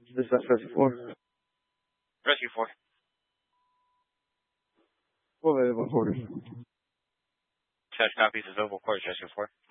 Dispatch Rescue 4. Rescue 4. What available orders? Dispatch copies is Oval Court, Rescue 4.